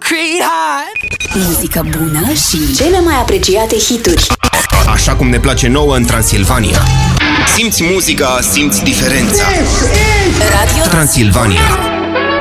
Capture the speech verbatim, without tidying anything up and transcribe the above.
Creed hard. Muzică bună și cele mai apreciate hituri. Așa cum ne place nouă în Transilvania. Simți muzica, simți diferența. Radio Transilvania.